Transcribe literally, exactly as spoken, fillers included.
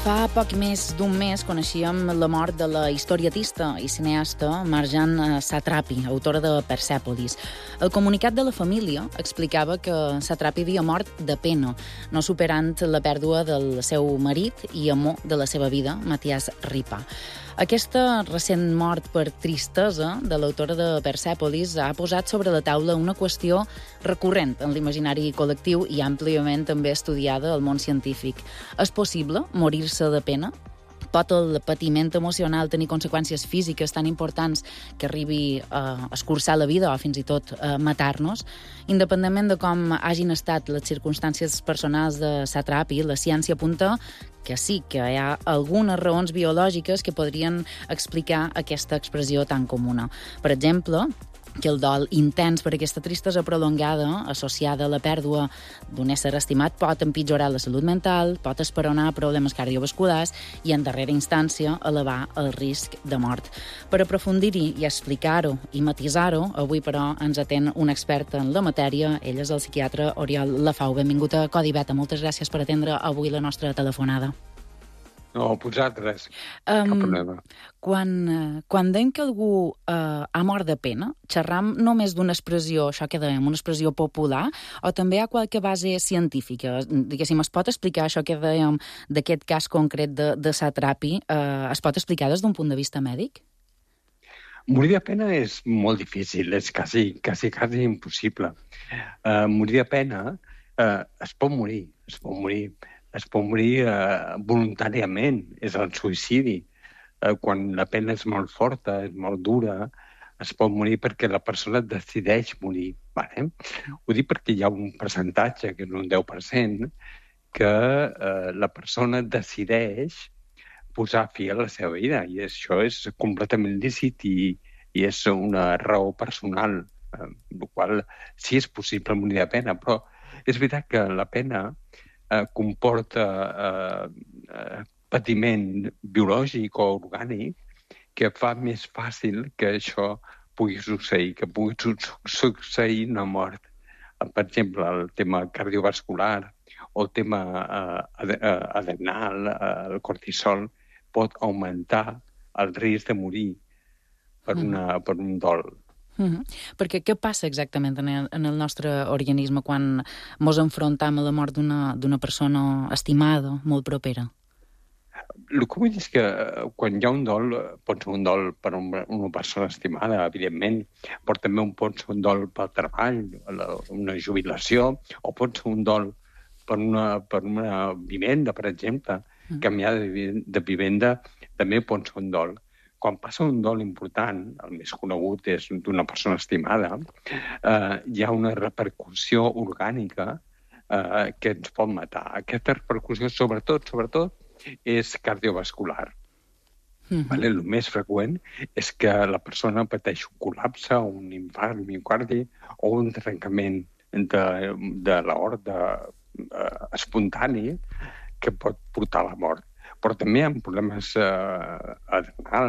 Fa poc més d'un mes coneixíem la mort de la historietista i cineasta Marjan Satrapi, autora de Persèpolis. El comunicat de la família explicava que Satrapi havia mort de pena, no superant la pèrdua del seu marit i amor de la seva vida, Matías Ripa. Aquesta recent mort per tristesa de l'autora de Persèpolis ha posat sobre la taula una qüestió recurrent en l'imaginari col·lectiu i àmpliament també estudiada al món científic. És possible morir-se de pena? Pot el patiment emocional tenir conseqüències físiques tan importants que arribi a escurçar la vida o fins i tot a matar-nos? Independentment de com hagin estat les circumstàncies personals de Satrapi, la ciència apunta que sí, que hi ha algunes raons biològiques que podrien explicar aquesta expressió tan comuna. Per exemple, que el dol intens per aquesta tristesa prolongada, associada a la pèrdua d'un ésser estimat, pot empitjorar la salut mental, pot esperonar problemes cardiovasculars i, en darrera instància, elevar el risc de mort. Per aprofundir-hi i explicar-ho i matisar-ho, avui, però, ens atén un expert en la matèria. Ell és el psiquiatre Oriol Lafau. Benvingut a Codi Beta. Moltes gràcies per atendre avui la nostra telefonada. No, vosaltres. Um, Cap problema. Quan, quan dèiem que algú uh, ha mort de pena, xerram només d'una expressió, això que dèiem, una expressió popular, o també hi ha qualque base científica? Diguéssim, es pot explicar això que dèiem d'aquest cas concret de, de Satrapi? Uh, es pot explicar des d'un punt de vista mèdic? Morir de pena és molt difícil, és quasi, quasi, quasi impossible. Uh, morir de pena uh, es pot morir, es pot morir. es pot morir eh, voluntàriament, és el suïcidi. Eh, quan la pena és molt forta, és molt dura, es pot morir perquè la persona decideix morir. Vale? Ho dic perquè hi ha un percentatge, que és un deu per cent, que eh, la persona decideix posar fi a la seva vida, i això és completament lícit i, i és una raó personal, eh, el qual sí és possible morir de pena, però és veritat que la pena Eh, comporta eh, eh, patiment biològic o orgànic que fa més fàcil que això pugui succeir, que pugui su succeir una mort. Per exemple, el tema cardiovascular o el tema eh, adrenal, eh, el cortisol, pot augmentar el risc de morir per, una, per un dol. Mm-hmm. Perquè què passa exactament en el, en el nostre organisme quan ens enfrontem a la mort d'una persona estimada, molt propera? El que vull dir és que quan hi ha un dol, pot ser un dol per una, una persona estimada, evidentment, però també pot ser un dol pel treball, una jubilació, o pot ser un dol per una, per una vivenda, per exemple. Mm. Canviar de, de vivenda també pot ser un dol. Quan passa un dol important, el més conegut és d'una persona estimada, eh, hi ha una repercussió orgànica eh, que ens pot matar. Aquesta repercussió, sobretot, sobretot, és cardiovascular. Mm-hmm. Vale? El més freqüent és que la persona pateix un col·lapse, un infart miocardi o un trencament de, de l'aorta eh, espontani que pot portar a la mort. Però també hi ha problemes eh, adrenals,